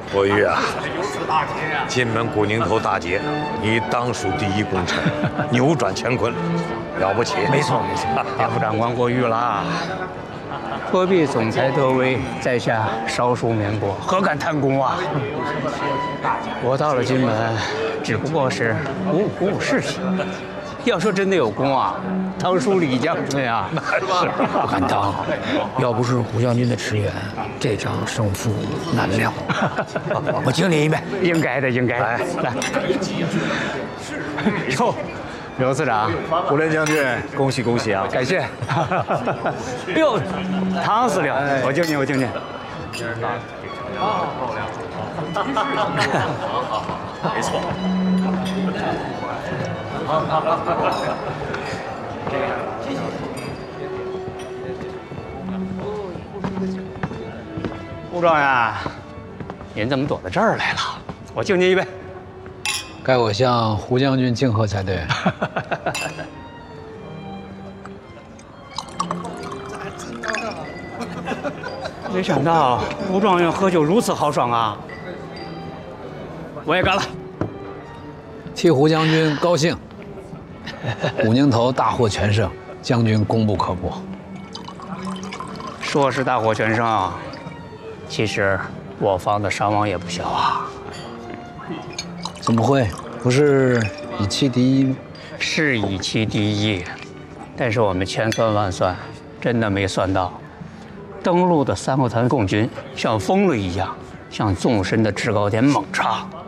伯玉啊，金门古宁头大捷，你当属第一功臣，扭转乾坤，了不起！ 没错，副长官过誉了。何必总裁得为，在下少数绵薄，何敢贪功啊？我到了金门，只不过是鼓舞士气。要说真的有功啊，当属李将军啊， 那是不敢当。要不是胡将军的驰援，这场胜负难料。我敬你一杯。 应该的，应该的。来，哟，刘司长， 胡连将军，恭喜恭喜啊！ 感谢。哟，唐司令，我敬你，我敬你。 没错。 胡状元，您怎么躲到这儿来了？我敬您一杯。 该我向胡将军敬贺才对。 没想到胡状元喝酒如此豪爽啊！我也干了。 替胡将军高兴。古宁头大获全胜，将军功不可没。 说是大获全胜，其实我方的伤亡也不小啊。 怎么会？不是以期第一吗？ 是以期第一，但是我们千算万算，真的没算到，登陆的三个团共军像疯了一样，向纵深的制高点猛插。